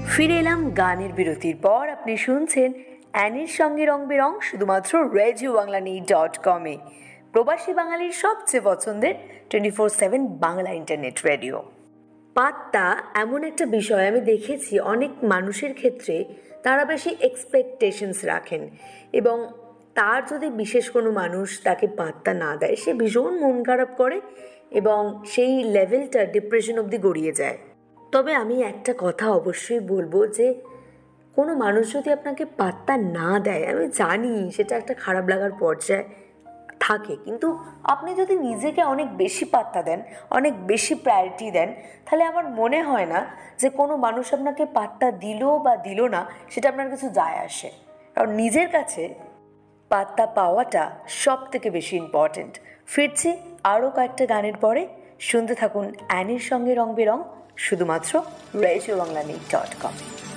ফিরে এলাম গানের বিরতির পর। আপনি শুনছেন অ্যানির সঙ্গে রং বেরং, শুধুমাত্র RadioBangla.com-এ, প্রবাসী বাঙালির সবচেয়ে পছন্দের 24/7 বাংলা ইন্টারনেট রেডিও। পাত্তা এমন একটা বিষয় আমি দেখেছি অনেক মানুষের ক্ষেত্রে, তারা বেশি এক্সপেকটেশনস রাখেন এবং তার যদি বিশেষ কোনো মানুষ তাকে পাত্তা না দেয়, সে ভীষণ মন খারাপ করে এবং সেই লেভেলটা ডিপ্রেশন অবধি গড়িয়ে যায়। তবে আমি একটা কথা অবশ্যই বলবো যে কোনো মানুষ যদি আপনাকে পাত্তা না দেয়, আমি জানি সেটা একটা খারাপ লাগার পর্যায়ে থাকে, কিন্তু আপনি যদি নিজেকে অনেক বেশি পাত্তা দেন, অনেক বেশি প্রায়োরিটি দেন, তাহলে আমার মনে হয় না যে কোনো মানুষ আপনাকে পাত্তা দিল বা দিল না সেটা আপনার কিছু যায় আসে। কারণ নিজের কাছে পাত্তা পাওয়াটা সব থেকে বেশি ইম্পর্ট্যান্ট। ফিরছি আরও কয়েকটা গানের পরে। শুনতে থাকুন অ্যানির সঙ্গে রং বেরং, শুধুমাত্র RadioBangla.com।